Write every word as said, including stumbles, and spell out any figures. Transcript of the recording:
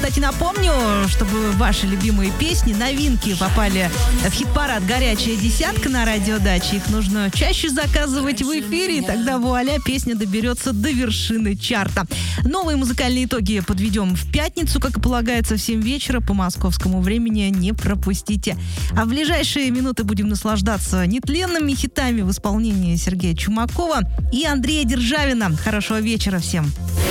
Кстати, напомню, чтобы ваши любимые песни, новинки попали в хит-парад «Горячая десятка» на радиодаче. Их нужно чаще заказывать в эфире, и тогда, вуаля, песня доберется до вершины чарта. Новые музыкальные итоги подведем в пятницу, как и полагается, в семь вечера по московскому времени. Не пропустите. А в ближайшие минуты будем наслаждаться нетленными хитами в исполнении Сергея Чумакова и Андрея Державина. Хорошего вечера всем.